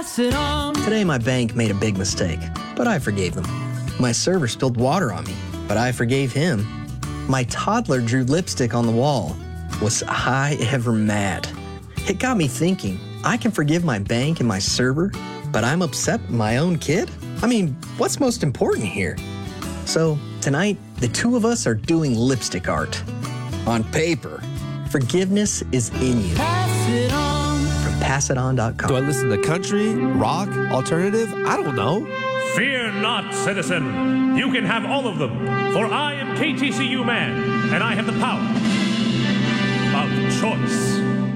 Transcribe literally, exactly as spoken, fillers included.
Pass it on. Today my bank made a big mistake, but I forgave them. My server spilled water on me, but I forgave him. My toddler drew lipstick on the wall. Was I ever mad? It got me thinking, I can forgive my bank and my server, but I'm upset with my own kid? I mean, what's most important here? So tonight, the two of us are doing lipstick art. On paper, forgiveness is in you. Pass it on. From pass it on dot com. Do I listen to country, rock, alternative? I don't know. Fear not, citizen. You can have all of them, for I am K T C U man, and I have the power of choice.